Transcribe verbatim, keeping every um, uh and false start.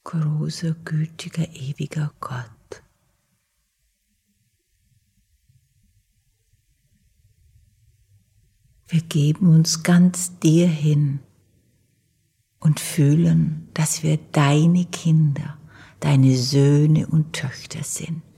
Großer, gütiger, ewiger Gott. Wir geben uns ganz dir hin und fühlen, dass wir deine Kinder, deine Söhne und Töchter sind.